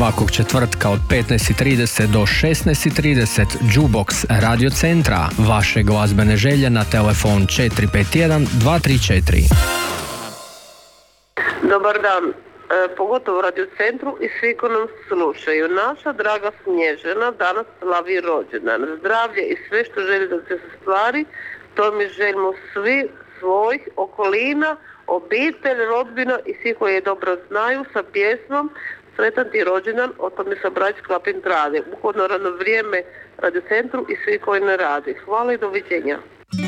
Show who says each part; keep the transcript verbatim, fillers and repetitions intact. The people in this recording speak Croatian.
Speaker 1: svakog četvrtka od petnaest i trideset do šesnaest i trideset Jukebox Radio Centra. Vaše glazbene želje na telefon četiri pet jedan dva tri četiri.
Speaker 2: Dobar dan, e, pogotovo u Radio Centru i svi koji nam slušaju. Naša draga Snježana danas slavi rođendan. Zdravlje i sve što želi da se stvari, to mi želimo svi svojih okolina, obitelj, rodbina i svi koji je dobro znaju sa pjesmom Sretan ti rođendan, o tome sa Brać Klapin radi. Uhodno rano vrijeme Radio Centru i svi koji ne radi. Hvala i doviđenja.